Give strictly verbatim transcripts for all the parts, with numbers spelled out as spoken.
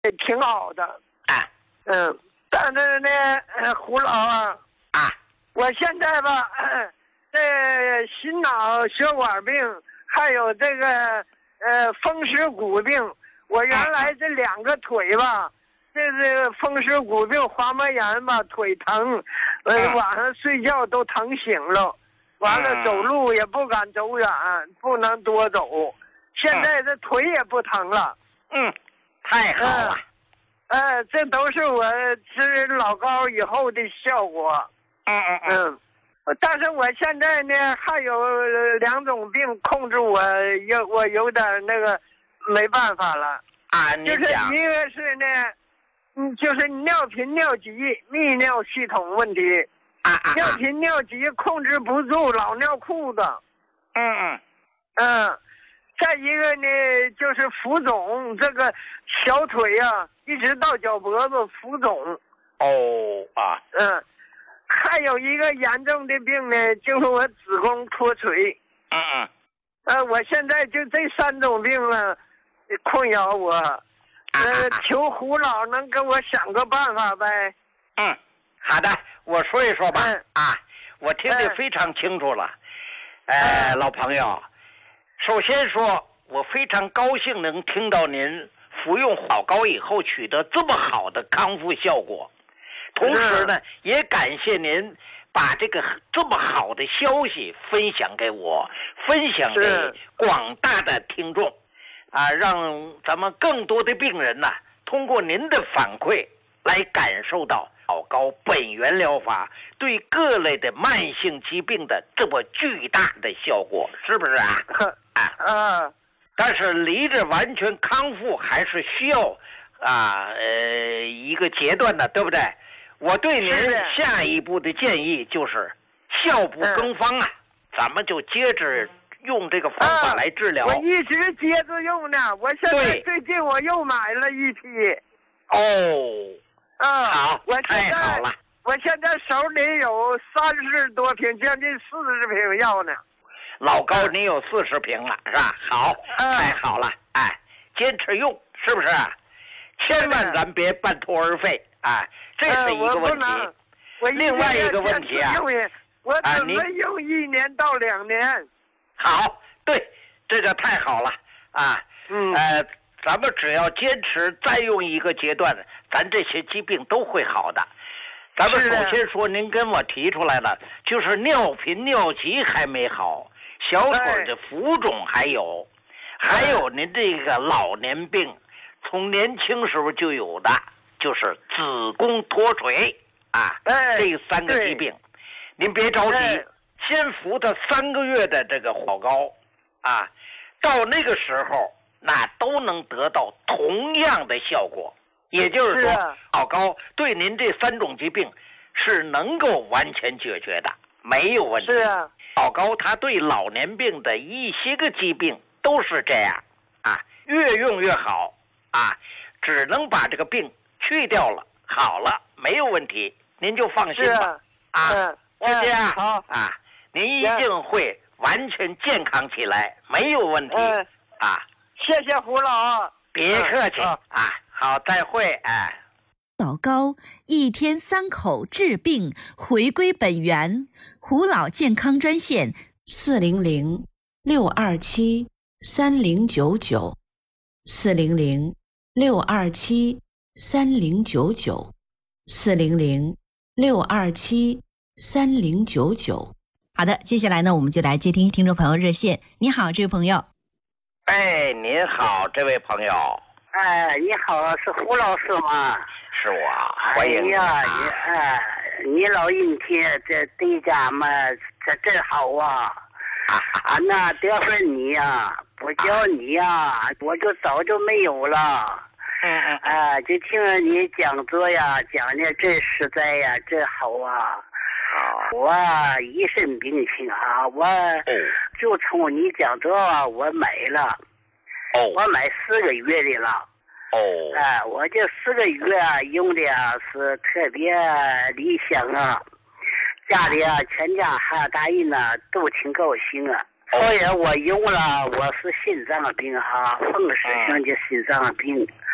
也挺好的啊。 嗯，但是呢，呃、胡老啊啊， 我现在吧，呃、这心脑血管病，还有这个呃风湿骨病，我原来这两个腿吧。这是风湿骨病、滑膜炎吧，腿疼，呃，晚上睡觉都疼醒了，完了走路也不敢走远，不能多走。现在这腿也不疼了。 嗯，太好了。 呃，呃这都是我吃老高以后的效果。 嗯嗯嗯。但是我现在呢，还有两种病控制我，有我有点那个没办法了。 啊，你就是一个是呢。嗯，就是尿频尿急、泌尿系统问题， 啊啊， 尿频尿急控制不住，老尿裤子。 嗯嗯嗯，再一个呢，就是浮肿，这个小腿啊，一直到脚脖子浮肿。 哦啊， 嗯，还有一个严重的病呢，就是我子宫脱垂。 嗯嗯， 呃，我现在就这三种病啊，困扰我。呃，求胡老能给我想个办法呗。 嗯，好的，我说一说吧。 嗯、 啊，我听得非常清楚了。 嗯、 呃，老朋友，首先说，我非常高兴能听到您服用老高以后取得这么好的康复效果，同时呢，也感谢您把这个这么好的消息分享给我，分享给广大的听众。啊，让咱们更多的病人呢、啊，通过您的反馈来感受到老高本源疗法对各类的慢性疾病的这么巨大的效果，是不是啊？啊啊！ 但是离着完全康复还是需要啊呃一个阶段的，对不对？我对您下一步的建议就是效不更方啊，嗯、咱们就接着。用这个方法来治疗、 啊、我一直接着用呢，我现在最近我又买了一批。 哦， 嗯， 好， 我现在太好了， 我现在手里有三十多瓶，将近四十瓶药呢。 老高，你有四十瓶了是吧？好， 嗯、 太好了，哎，坚持用，是不是？千万咱别半途而废啊，这是一个问题。 呃、我另外一个问题啊， 我准备用一年到两年。啊好，对，这个太好了啊！ 嗯， 呃，咱们只要坚持再用一个阶段，咱这些疾病都会好的。咱们首先说，您跟我提出来了，就是尿频尿急还没好，小腿的浮肿还有，哎、还有您这个老年病，从年轻时候就有的，就是子宫脱垂啊， 哎、 这三个疾病，您别着急。哎先服他三个月的这个老高，啊，到那个时候那都能得到同样的效果。也就是说，老高对您这三种疾病是能够完全解决的，没有问题。 是啊， 老高他对老年病的一些个疾病都是这样啊，越用越好啊，只能把这个病去掉了，好了，没有问题，您就放心吧。 啊， 啊，就这样好啊。您一定会完全健康起来，没有问题、 嗯、 啊！ 谢谢胡老， 别客气、嗯、啊！好，再会哎。 老高一天三口治病，回归本源。胡老健康专线： 四零零六二七三零九九，四零零六二七三零九九，四零零六二七三零九九。 好的，接下来呢，我们就来接听听众朋友热线。你好，这位朋友。 哎，您好，这位朋友。 哎，你好，是胡老师吗？ 是我，欢迎你、啊。 哎呀，你哎，你老人家这对家嘛，这真好啊！啊，那得分你呀、啊，不叫你呀、啊，我就早就没有了。 嗯嗯。 哎，就听你讲座呀，讲的真实在呀，真好啊。我一身病情啊，我就从你讲座啊，我买了， 哦， 我买四个月的了， 哦， 哎、呃，我这四个月啊，用的啊是特别理想啊，家里啊全家还有大人呢都挺高兴啊。所以我用了，我是心脏病哈，风湿性的心脏病，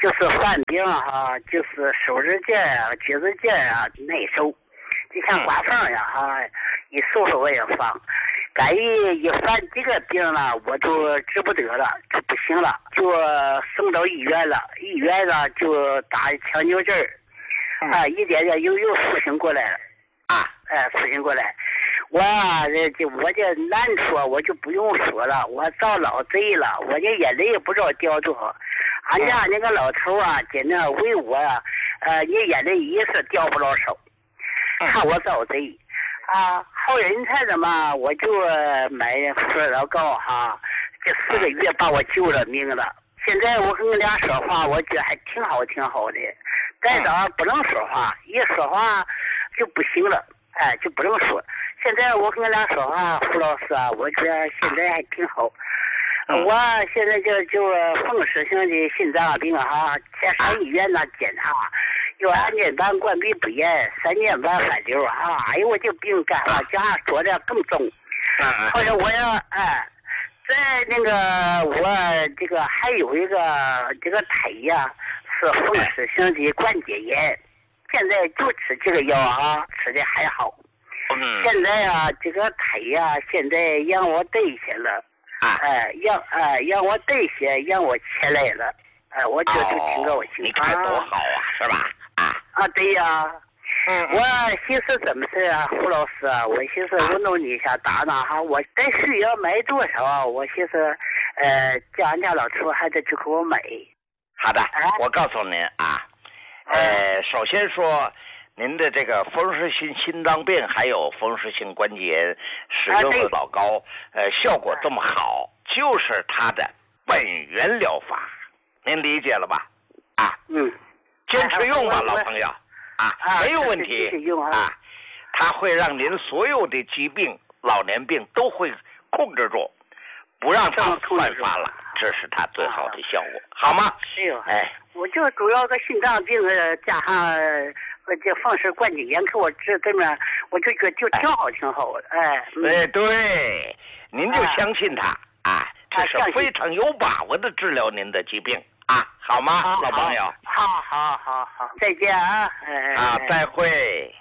就是犯病哈，就是手指尖啊、脚趾尖啊难受，就像刮风呀哈，一收拾我也放。赶一一犯这个病了，我就治不得了，就不行了，就送到医院了。医院了就打强扭针儿，啊，一点点又又复醒过来了，啊，哎，复醒过来。我这这我这难处我就不用说了，我遭老贼了，我这眼泪也不知道掉多少。俺家那个老头啊，在那为我啊，呃，你眼泪一是掉不老少，看我遭贼。啊，好人才的嘛，我就买福尔老膏哈，这四个月把我救了命了。现在我跟你俩说话，我觉得还挺好，挺好的。再早不能说话，一说话就不行了，哎，就不能说。现在我跟你俩说话，胡老师啊，我觉得现在还挺好。我现在就就风湿性的心脏病哈，先上医院那检查。有二年半关闭不严，三年半反流啊！哎呦，我这病干啥？这样说的更重。后来我要哎，在那个我这个还有一个这个胎呀，是风湿性的关节炎，现在就吃这个药啊，吃的还好。现在啊，这个胎呀，现在让我代谢了，哎，让哎让我代谢，让我起来了，哎，我这就挺高兴。 你看多好啊，是吧？ 啊，对呀、啊，嗯，我寻思怎么事啊，胡老师啊，我寻思我弄你一下打打哈，我得需要买多少？我寻思，呃，叫俺家老头还得去给我买。 好的，啊、我告诉您啊，呃，首先说，您的这个风湿性心脏病还有风湿性关节炎使用的老膏，呃，效果这么好，就是它的本源疗法，您理解了吧？啊， 嗯。 坚持用吧，老朋友啊，没有问题啊。它会让您所有的疾病、老年病都会控制住，不让它焕发了，这是它最好的效果，好吗？ 是哟， 哎， 我就主要个心脏病，加上这风湿关节炎，给我治这么，我就觉得就挺好，挺好的。哎， 哎，对，您就相信它啊，这是非常有把握的治疗您的疾病。啊，好吗， 好老朋友？ 好，好，好，好，再见啊！哎、 啊，再会。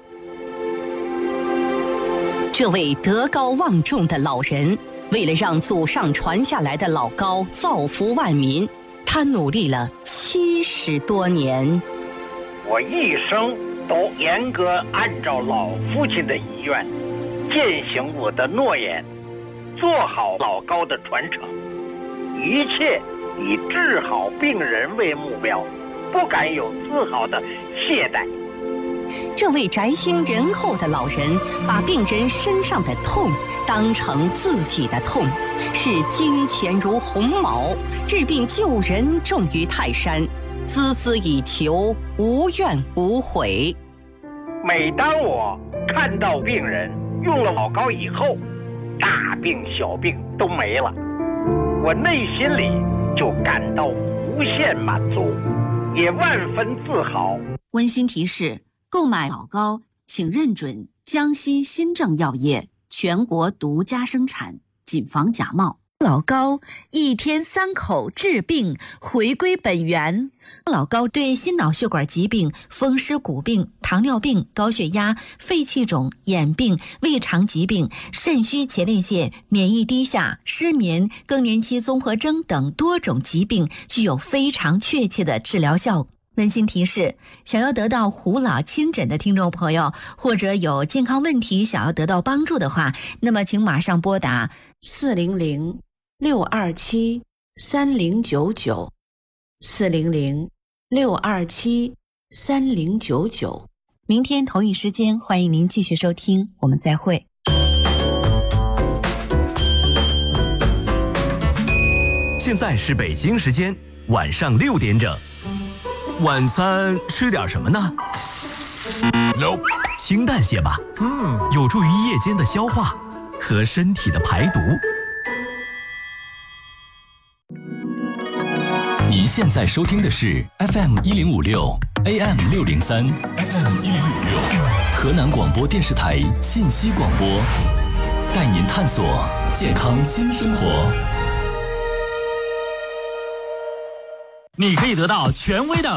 这位德高望重的老人，为了让祖上传下来的老膏造福万民，他努力了七十多年。 我一生都严格按照老父亲的遗愿，践行我的诺言，做好老膏的传承，一切以治好病人为目标，不敢有丝毫的懈怠。 这位宅心仁厚的老人，把病人身上的痛当成自己的痛，视金钱如鸿毛，治病救人重于泰山，孜孜以求，无怨无悔。 每当我看到病人用了老膏以后，大病小病都没了，我内心里就感到无限满足，也万分自豪。 温馨提示：购买老膏请认准江西新政药业全国独家生产，谨防假冒。 老膏一天三口治病，回归本源。 老膏对心脑血管疾病、风湿骨病、糖尿病、高血压、肺气肿、眼病、胃肠疾病、肾虚前列腺、免疫低下、失眠、更年期综合征等多种疾病具有非常确切的治疗效果。温馨提示：想要得到胡老亲诊的听众朋友，或者有健康问题想要得到帮助的话，那么请马上拨打四零零六二七三零九九四零零六二七三零九九。明天同一时间，欢迎您继续收听，我们再会。 现在是北京时间晚上六点整。晚餐吃点什么呢？ Nope. 清淡些吧，嗯，有助于夜间的消化和身体的排毒。 您现在收听的是 F M 一零五六 A M 六零三 F M 一零五六河南广播电视台信息广播，带您探索健康新生活。 你可以得到权威的